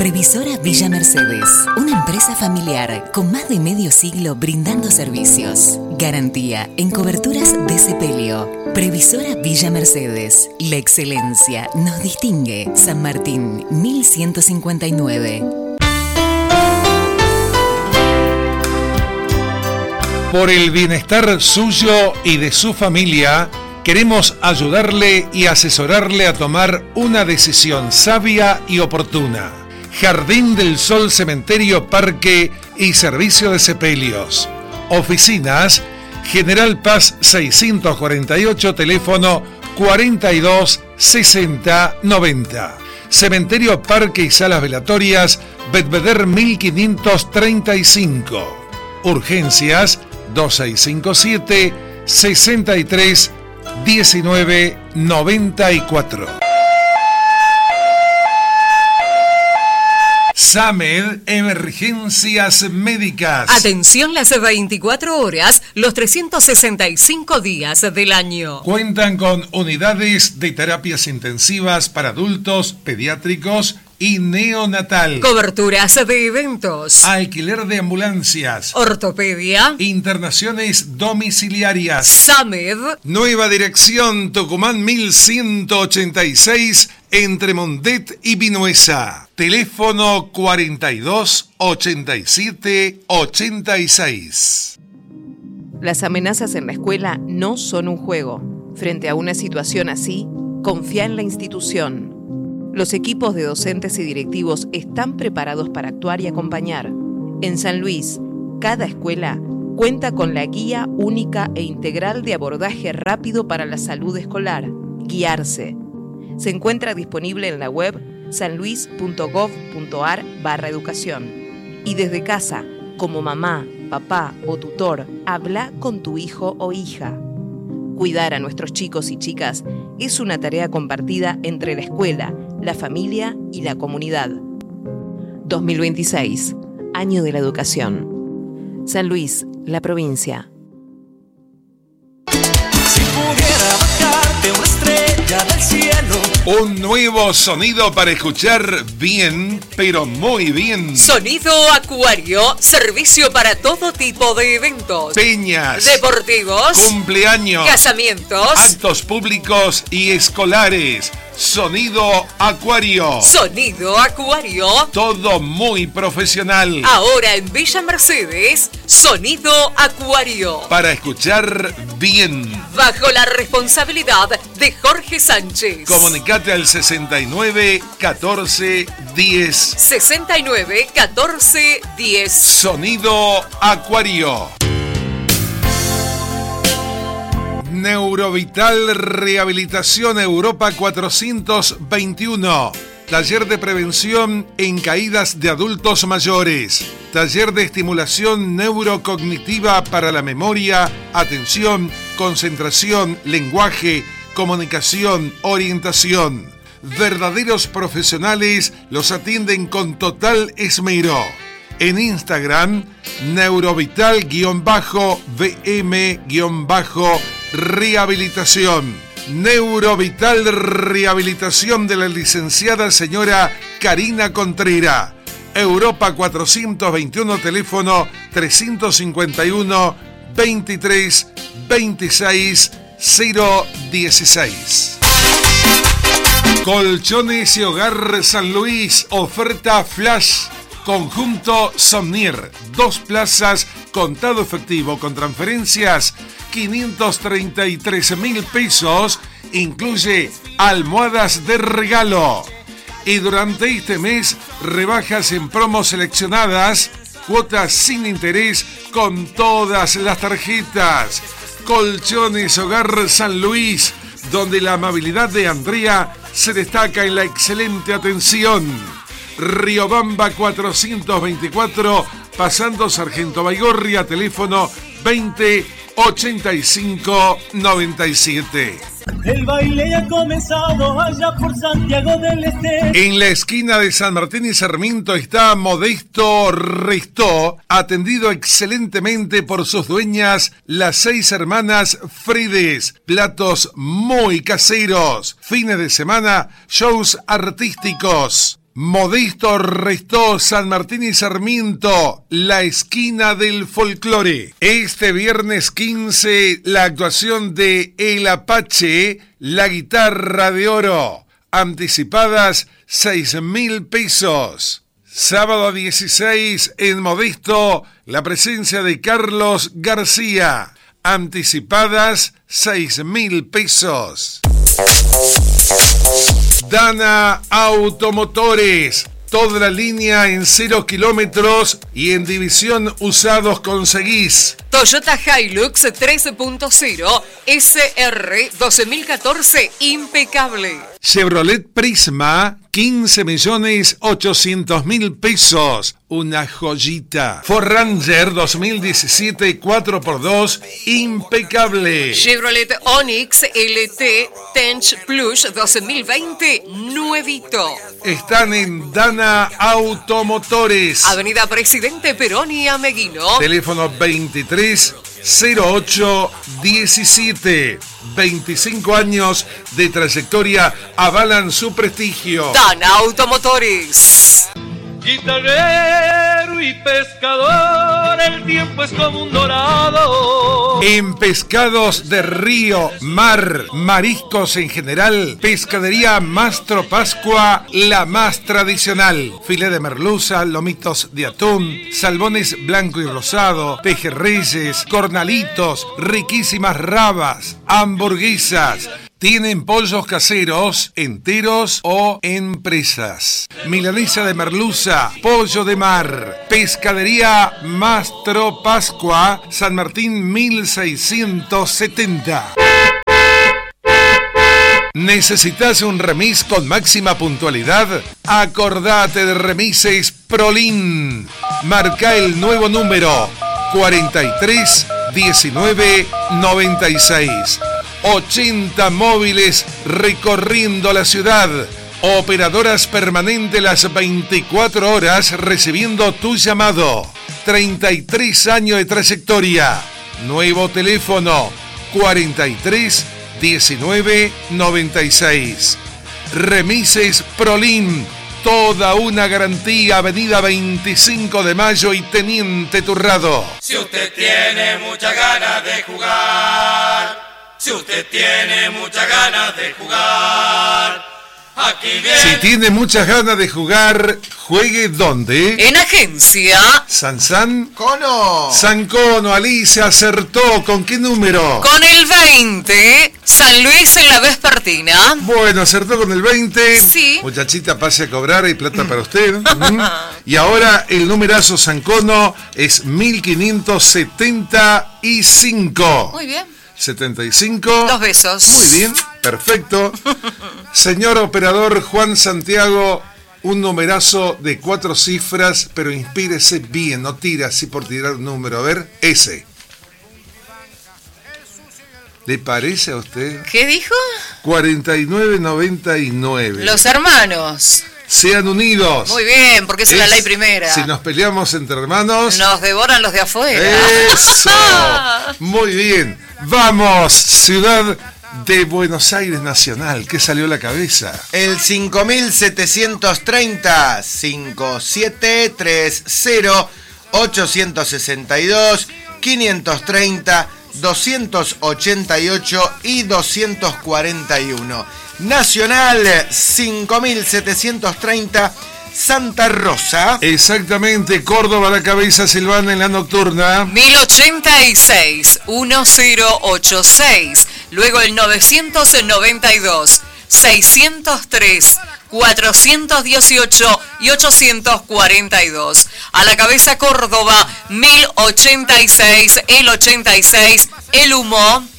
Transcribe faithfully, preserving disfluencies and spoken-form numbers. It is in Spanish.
Previsora Villa Mercedes, una empresa familiar con más de medio siglo brindando servicios. Garantía en coberturas de sepelio. Previsora Villa Mercedes, la excelencia nos distingue. San Martín, mil ciento cincuenta y nueve. Por el bienestar suyo y de su familia, queremos ayudarle y asesorarle a tomar una decisión sabia y oportuna. Jardín del Sol, Cementerio, Parque y Servicio de Sepelios. Oficinas, General Paz seiscientos cuarenta y ocho, teléfono cuarenta y dos sesenta noventa. Cementerio, Parque y Salas Velatorias, Bedveder mil quinientos treinta y cinco. Urgencias, dos seis cinco siete, sesenta y tres, diecinueve noventa y cuatro. SAMED, Emergencias Médicas. Atención las veinticuatro horas, los trescientos sesenta y cinco días del año. Cuentan con unidades de terapias intensivas para adultos, pediátricos y neonatal. Coberturas de eventos. Alquiler de ambulancias. Ortopedia. Internaciones domiciliarias. SAMED. Nueva dirección, Tucumán mil ciento ochenta y seis, entre Mondet y Vinuesa. Teléfono cuarenta y dos ochenta y siete ochenta y seis. Las amenazas en la escuela no son un juego. Frente a una situación así, confía en la institución. Los equipos de docentes y directivos están preparados para actuar y acompañar. En San Luis, cada escuela cuenta con la Guía Única e Integral de Abordaje Rápido para la Salud Escolar, Guiarse. Se encuentra disponible en la web sanluis.gov.ar barra educación. Y desde casa, como mamá, papá o tutor, habla con tu hijo o hija. Cuidar a nuestros chicos y chicas es una tarea compartida entre la escuela, la familia y la comunidad. dos mil veintiséis, Año de la Educación. San Luis, la provincia. Si pudiera bajarte una estrella del cielo. Un nuevo sonido para escuchar bien, pero muy bien. Sonido Acuario, servicio para todo tipo de eventos. Peñas, deportivos, cumpleaños, casamientos, actos públicos y escolares. Sonido Acuario. Sonido Acuario. Todo muy profesional. Ahora en Villa Mercedes, Sonido Acuario. Para escuchar bien. Bajo la responsabilidad de Jorge Sánchez. Comunicate al sesenta y nueve catorce diez. sesenta y nueve catorce diez. Sonido Acuario. Neurovital Rehabilitación Europa cuatrocientos veintiuno. Taller de prevención en caídas de adultos mayores. Taller de estimulación neurocognitiva para la memoria, atención, concentración, lenguaje, comunicación, orientación. Verdaderos profesionales los atienden con total esmero. En Instagram, neurovital-V M-rehabilitación. Neurovital Rehabilitación de la licenciada señora Karina Contrera. Europa cuatrocientos veintiuno, teléfono trescientos cincuenta y uno, veintitrés, veintiséis, cero dieciséis. Colchones y Hogar San Luis, oferta flash. Conjunto Somnier, dos plazas, contado efectivo con transferencias, quinientos treinta y tres mil pesos, incluye almohadas de regalo. Y durante este mes, rebajas en promos seleccionadas, cuotas sin interés con todas las tarjetas. Colchones Hogar San Luis, donde la amabilidad de Andrea se destaca en la excelente atención. Riobamba cuatrocientos veinticuatro, pasando Sargento Baigorria, teléfono veinte ochenta y cinco noventa y siete. El baile ya ha comenzado allá por Santiago del Este. En la esquina de San Martín y Sarmiento está Modesto Restó, atendido excelentemente por sus dueñas, las seis hermanas Fredes. Platos muy caseros, fines de semana, shows artísticos. Modesto Restó, San Martín y Sarmiento, la esquina del folclore. Este viernes quince, la actuación de El Apache, la guitarra de oro. Anticipadas seis mil pesos. Sábado dieciséis, en Modesto, la presencia de Carlos García. Anticipadas seis mil pesos. Dana Automotores, toda la línea en cero kilómetros y en división usados conseguís. Toyota Hilux tres punto cero S R doce mil catorce impecable. Chevrolet Prisma, quince millones ochocientos mil pesos, una joyita. Ford Ranger dos mil diecisiete cuatro por dos, impecable. Chevrolet Onix L T Tench Plus dos mil veinte, nuevito. Están en Dana Automotores. Avenida Presidente Perón y Ameguino. Teléfono veintitrés cero ocho diecisiete. veinticinco años de trayectoria avalan su prestigio. Dana Automotores. Guitarrero y pescador, el tiempo es como un dorado. En pescados de río, mar, mariscos en general, Pescadería Mastro Pascua, la más tradicional. Filé de merluza, lomitos de atún, salmones blanco y rosado, pejerreyes, cornalitos, riquísimas rabas, hamburguesas. Tienen pollos caseros, enteros o en presas. Milanesa de merluza, pollo de mar. Pescadería Mastro Pascua, San Martín mil seiscientos setenta. ¿Necesitas un remis con máxima puntualidad? Acordate de Remises Prolin. Marca el nuevo número cuarenta y tres diecinueve noventa y seis. ochenta móviles recorriendo la ciudad. Operadoras permanentes las veinticuatro horas recibiendo tu llamado. treinta y tres años de trayectoria. Nuevo teléfono cuarenta y tres diecinueve noventa y seis. Remises Prolin. Toda una garantía. Avenida veinticinco de mayo y Teniente Turrado. Si usted tiene muchas ganas de jugar, si usted tiene muchas ganas de jugar, aquí viene. Si tiene muchas ganas de jugar, ¿juegue dónde? En Agencia San San ¡Cono! San Cono. Alicia acertó. ¿Con qué número? con el veinte, San Luis en la vespertina. Bueno, acertó con el veinte. Sí. Muchachita, pase a cobrar, hay plata para usted. Mm. Y ahora el numerazo San Cono es mil quinientos setenta y cinco. Muy bien. setenta y cinco. Dos besos. Muy bien, perfecto. Señor operador Juan Santiago, un numerazo de cuatro cifras, pero inspírese bien, no tira así por tirar un número. A ver, ese. ¿Le parece a usted? ¿Qué dijo? cuarenta y nueve noventa y nueve. Los hermanos. Sean unidos. Muy bien, porque es, es la ley primera. Si nos peleamos entre hermanos, nos devoran los de afuera. Eso. Muy bien. Vamos, ciudad de Buenos Aires Nacional. ¿Qué salió a la cabeza? El cinco mil setecientos treinta, cinco siete tres cero, ochocientos sesenta y dos, quinientos treinta, doscientos ochenta y ocho y doscientos cuarenta y uno. Nacional cinco mil setecientos treinta, Santa Rosa. Exactamente, Córdoba a la cabeza, Silvana en la nocturna. mil ochenta y seis, diez ochenta y seis. Luego el novecientos noventa y dos, seiscientos tres, cuatrocientos dieciocho y ochocientos cuarenta y dos. A la cabeza Córdoba, mil ochenta y seis, el ochenta y seis, el Humo.